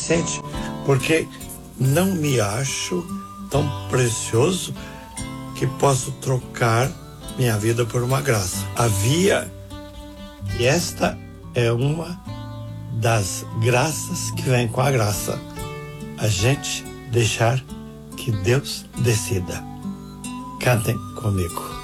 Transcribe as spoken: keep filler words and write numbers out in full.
suficiente, porque não me acho tão precioso que posso trocar minha vida por uma graça. Havia, e esta é uma das graças que vem com a graça, a gente deixar que Deus decida. Cantem comigo.